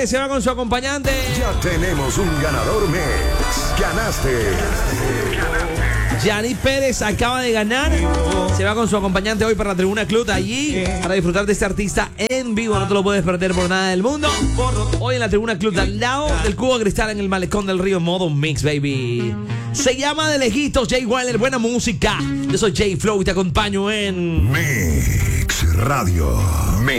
Se va con su acompañante. Ya tenemos un ganador mes. Ganaste. Yanni Pérez acaba de ganar. Se va con su acompañante hoy para la Tribuna Club allí para disfrutar de este artista en vivo. No te lo puedes perder por nada del mundo. Hoy en la Tribuna Club al lado del Cubo Cristal en el Malecón del Río, modo mix, baby. Se llama de lejitos Jay Wailer, buena música. Yo soy Jay Flow y te acompaño en Mix Radio.